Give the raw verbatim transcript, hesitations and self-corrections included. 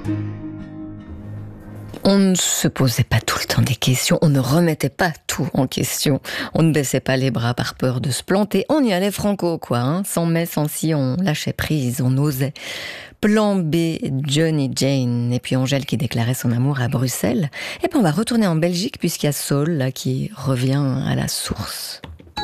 On ne se posait pas tout le temps des questions, on ne remettait pas tout en question, on ne baissait pas les bras par peur de se planter, on y allait franco quoi, hein, sans mais, sans si, on lâchait prise, on osait. Plan B, Johnny Jane, et puis Angèle qui déclarait son amour à Bruxelles. Et puis on va retourner en Belgique puisqu'il y a Saul là qui revient à la source.